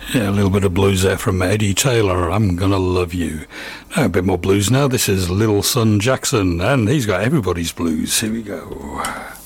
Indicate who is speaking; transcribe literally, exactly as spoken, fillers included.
Speaker 1: Yeah, a little bit of blues there from Eddie Taylor, I'm Gonna Love You. Now, a bit more blues now. This is Little Son Jackson, and he's got everybody's blues. Here we go.